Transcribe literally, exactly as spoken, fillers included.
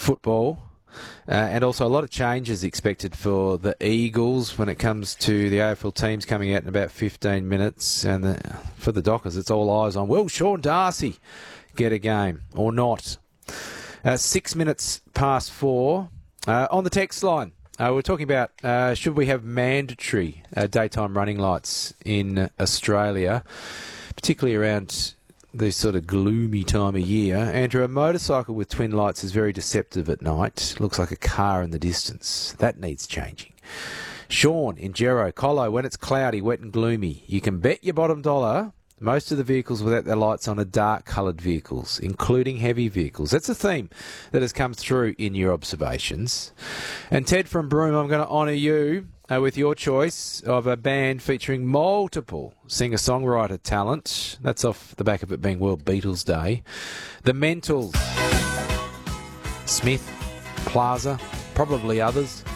football. Uh, and also a lot of changes expected for the Eagles when it comes to the A F L teams coming out in about fifteen minutes. And the, for the Dockers, it's all eyes on, will Sean Darcy get a game or not? Uh, six minutes past four. Uh, on the text line, uh, we're talking about uh, should we have mandatory uh, daytime running lights in Australia, particularly around this sort of gloomy time of year. Andrew, a motorcycle with twin lights is very deceptive at night. Looks like a car in the distance. That needs changing. Sean in Gero, Colo, when it's cloudy, wet and gloomy, you can bet your bottom dollar most of the vehicles without their lights on are dark-coloured vehicles, including heavy vehicles. That's a theme that has come through in your observations. And Ted from Broome, I'm going to honour you uh, with your choice of a band featuring multiple singer-songwriter talent. That's off the back of it being World Beatles Day. The Mentals, Smith, Plaza, probably others.